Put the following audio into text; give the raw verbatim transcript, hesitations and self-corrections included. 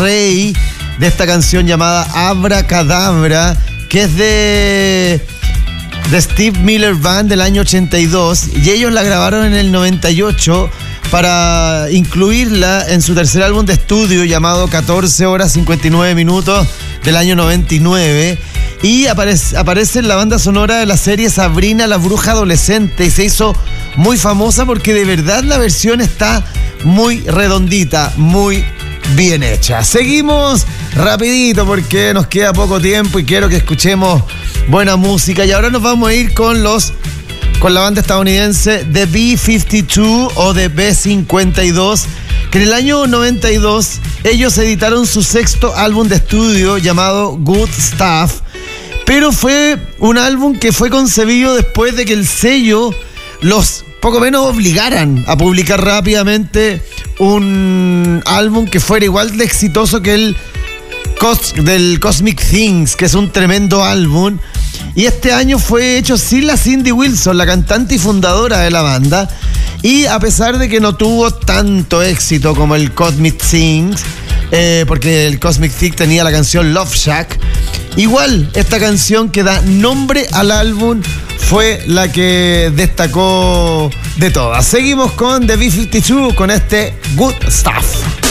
rey de esta canción llamada Abracadabra, que es de, de Steve Miller Band del año ochenta y dos, y ellos la grabaron en el noventa y ocho para incluirla en su tercer álbum de estudio llamado catorce horas cincuenta y nueve minutos del año noventa y nueve, y aparece, aparece en la banda sonora de la serie Sabrina la Bruja Adolescente, y se hizo muy famosa porque de verdad la versión está muy redondita, muy bien hecha. Seguimos rapidito porque nos queda poco tiempo y quiero que escuchemos buena música, y ahora nos vamos a ir con los con la banda estadounidense The B cincuenta y dos o The B cincuenta y dos, que en el año noventa y dos ellos editaron su sexto álbum de estudio llamado Good Stuff, pero fue un álbum que fue concebido después de que el sello los poco menos obligaran a publicar rápidamente un álbum que fuera igual de exitoso que el Cos- del Cosmic Things, que es un tremendo álbum. Y este año fue hecho sin la Cindy Wilson, la cantante y fundadora de la banda. Y a pesar de que no tuvo tanto éxito como el Cosmic Things, eh, porque el Cosmic Things tenía la canción Love Shack, igual esta canción que da nombre al álbum fue la que destacó de todas. Seguimos con The B cincuenta y dos con este Good Stuff.